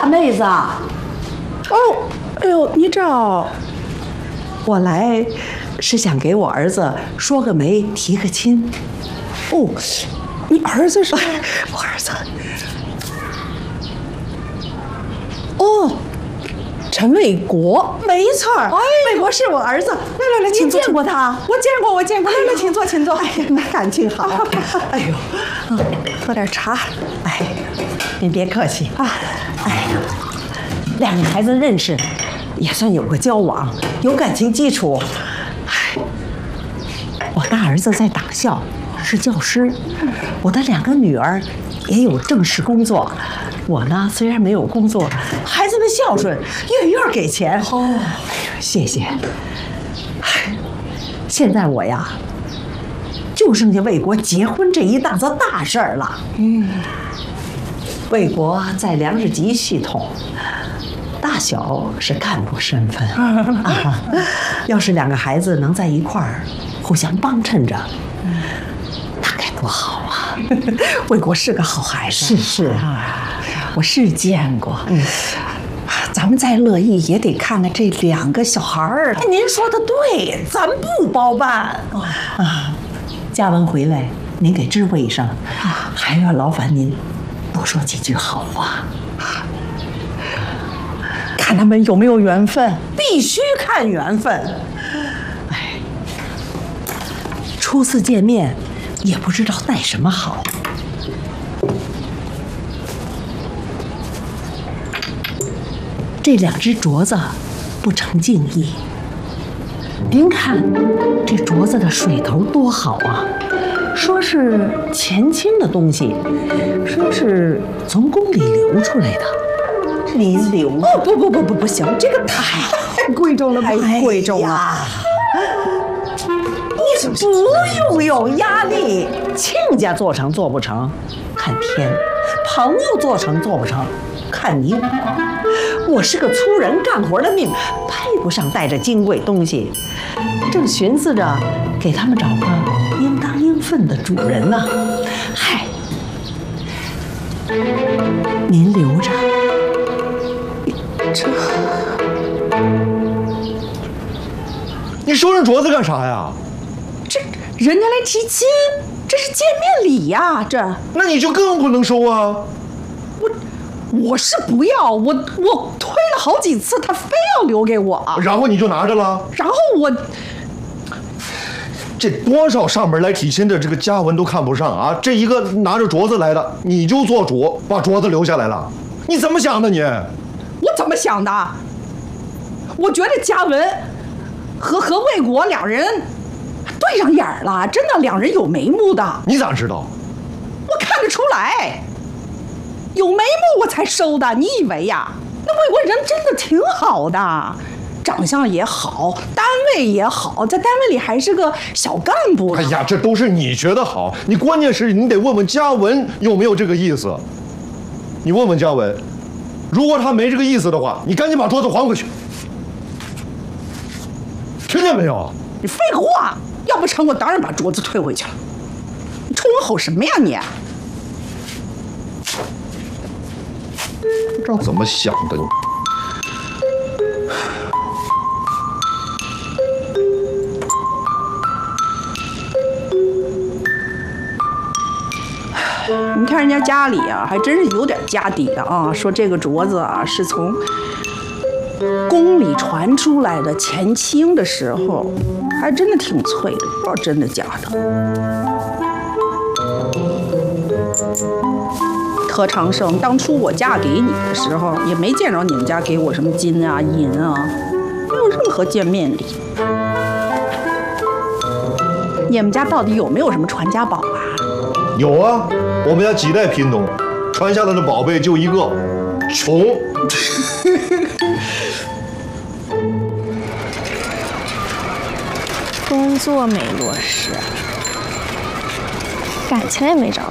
妹子。哦， 哎呦，你找我来是想给我儿子说个媒，提个亲。 哦，你儿子是？ 我儿子。 哦，陈卫国， 没错儿。卫国是我儿子。来，请坐。你见过他？ 我见过。来，请坐。 哎呀，那感情好。哎呦， 喝点茶。 哎，您别客气啊。哎呀，两个孩子认识，也算有个交往，有感情基础。哎，我大儿子在党校是教师，我的两个女儿也有正式工作。我呢，虽然没有工作，孩子们孝顺，月给钱。哦，哎呀，谢谢。现在我呀，就剩下卫国结婚这一档子大事儿了。卫国在粮食局系统，大小是干部身份。要是两个孩子能在一块儿，互相帮衬着，那该多好啊！卫国是个好孩子。是啊， 我是见过。咱们再乐意也得看看这两个小孩儿。 您说的对，咱不包办。嘉文回来，您给知会一声，还要劳烦您多说几句好话。 看他们有没有缘分， 必须看缘分。哎，初次见面，也不知道带什么好。这两只镯子不成敬意。您看这镯子的水头多好啊，说是前清的东西，说是从宫里流出来的。您流？ 哦，不行，这个太贵重了，太贵重了。 你不用有压力，亲家做成做不成看天，朋友做成做不成看你我。我是个粗人干活的命，配不上带着金贵东西。正寻思着给他们找个应当应分的主人呢。嗨，您留着。 这， 你收人镯子干啥呀？ 这人家来提亲，这是见面礼呀，这。 那你就更不能收啊！ 我是不要，我推了好几次，他非要留给我。 然后你就拿着了。 然后我， 这多少上门来提亲的这个嘉文都看不上啊！这一个拿着镯子来的，你就做主把镯子留下来了，你怎么想的你？ 我怎么想的？我觉得嘉文和卫国两人对上眼了，真的两人有眉目的。 你咋知道？ 我看得出来。有眉目我才收的，你以为呀？那卫国人真的挺好的，长相也好，单位也好，在单位里还是个小干部。 哎呀，这都是你觉得好，你关键是你得问问嘉文有没有这个意思。你问问嘉文，如果他没这个意思的话，你赶紧把镯子还回去，听见没有？ 你废话，要不成我当然把镯子退回去了。你冲我吼什么呀你？ 不知道怎么想的你。 你看人家家里啊，还真是有点家底的啊。说这个镯子啊，是从宫里传出来的，前清的时候，还真的挺脆的，不知道真的假的。何长生，当初我嫁给你的时候，也没见着你们家给我什么金啊、银啊，没有任何见面礼。你们家到底有没有什么传家宝啊？ 有啊，我们家几代贫农，传下来的宝贝就一个，穷。 工作没落实，感情也没找